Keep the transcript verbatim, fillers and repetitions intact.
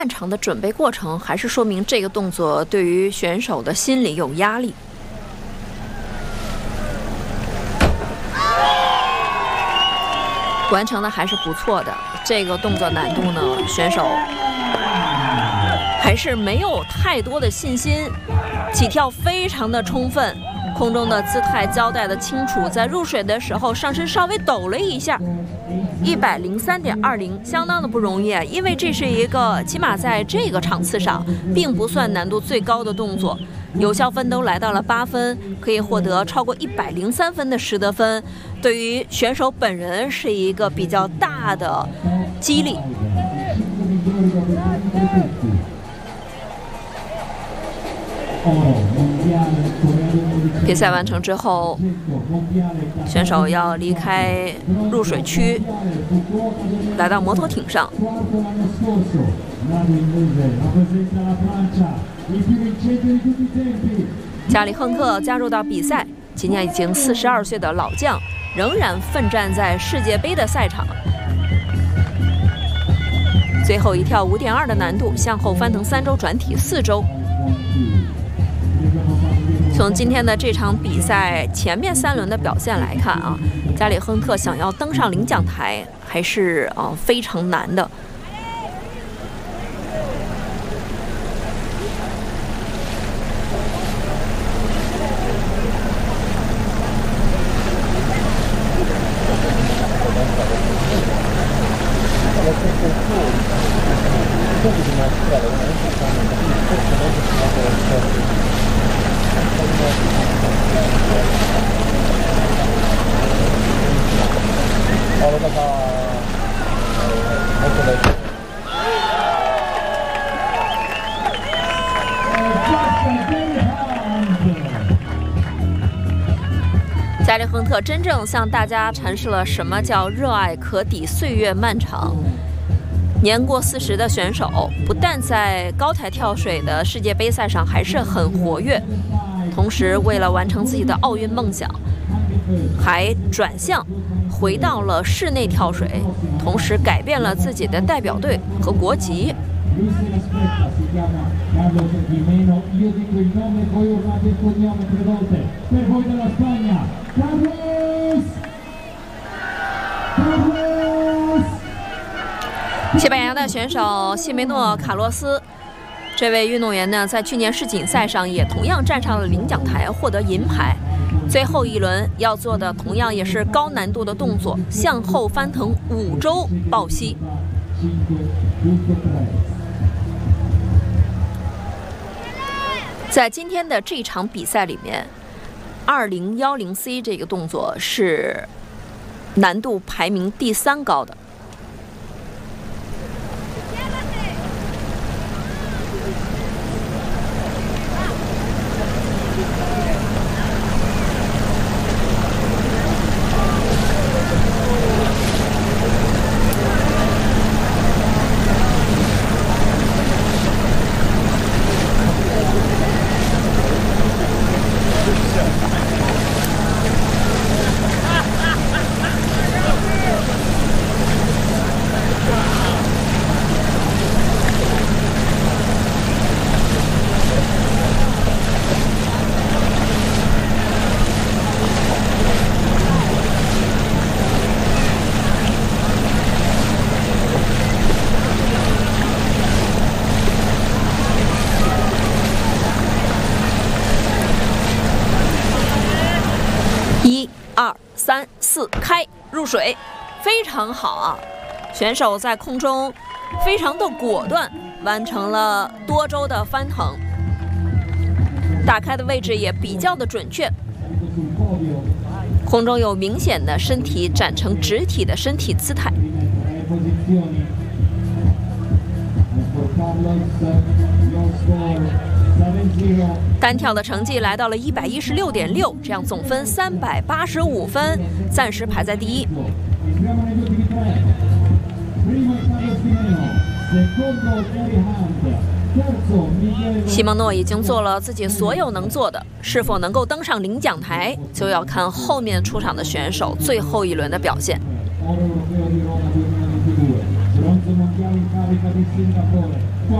漫长的准备过程，还是说明这个动作对于选手的心理有压力。完成的还是不错的，这个动作难度呢，选手还是没有太多的信心，起跳非常的充分，空中的姿态交代的清楚，在入水的时候上身稍微抖了一下。一百零三点二零，相当的不容易，因为这是一个起码在这个场次上并不算难度最高的动作，有效分都来到了八分，可以获得超过一百零三分的实得分，对于选手本人是一个比较大的激励。比赛完成之后，选手要离开入水区，来到摩托艇上。加里亨特加入到比赛，今年已经四十二岁的老将，仍然奋战在世界杯的赛场。最后一跳五点二的难度，向后翻腾三周，转体四周。从今天的这场比赛前面三轮的表现来看啊，加里亨特想要登上领奖台还是啊非常难的。加里亨特真正向大家阐释了什么叫热爱可抵岁月漫长。年过四十的选手，不但在高台跳水的世界杯赛上还是很活跃，同时为了完成自己的奥运梦想，还转向回到了室内跳水，同时改变了自己的代表队和国籍。西班牙的选手西梅诺·卡洛斯，这位运动员呢，在去年世锦赛上也同样站上了领奖台，获得银牌。最后一轮要做的同样也是高难度的动作，向后翻腾五周抱膝。在今天的这场比赛里面，二零一零 C 这个动作是难度排名第三高的。二三四，开，入水，非常好啊！选手在空中非常的果断，完成了多周的翻腾，打开的位置也比较的准确，空中有明显的身体展成直体的身体姿态。单跳的成绩来到了一百一十六点六，这样总分三百八十五分，暂时排在第一。西蒙诺已经做了自己所有能做的，是否能够登上领奖台，就要看后面出场的选手最后一轮的表现。Bronzo mondiale in carica di Singapore.